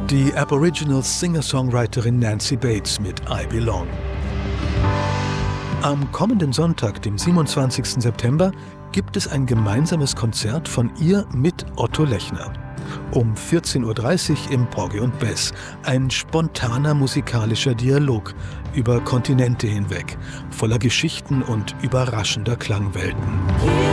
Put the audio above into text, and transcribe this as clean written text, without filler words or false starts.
Die Aboriginal Singer-Songwriterin Nancy Bates mit I Belong. Am kommenden Sonntag, dem 27. September, gibt es ein gemeinsames Konzert von ihr mit Otto Lechner. Um 14:30 Uhr im Porgy und Bess. Ein spontaner musikalischer Dialog über Kontinente hinweg, voller Geschichten und überraschender Klangwelten.